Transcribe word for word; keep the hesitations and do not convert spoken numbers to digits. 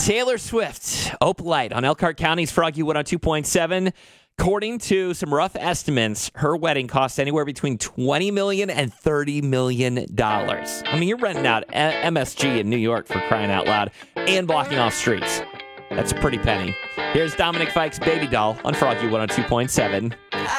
Taylor Swift, Opalite on Elkhart County's Froggy one oh two point seven. According to some rough estimates, her wedding costs anywhere between twenty million dollars and thirty million dollars. I mean, you're renting out M S G in New York, for crying out loud, and blocking off streets. That's a pretty penny. Here's Dominic Fike's Baby Doll on Froggy one oh two point seven.